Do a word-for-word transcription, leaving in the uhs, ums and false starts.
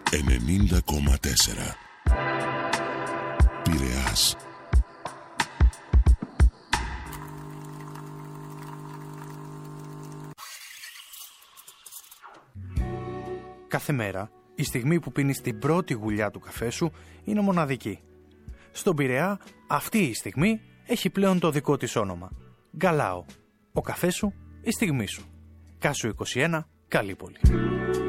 ενενήντα κόμμα τέσσερα. Πειραιάς. Κάθε μέρα, η στιγμή που πίνεις την πρώτη γουλιά του καφέ σου είναι μοναδική. Στον Πειραιά, αυτή η στιγμή έχει πλέον το δικό της όνομα. Γκαλάο. Ο καφές σου, η στιγμή σου. Κάσου είκοσι ένα, Καλύπολη.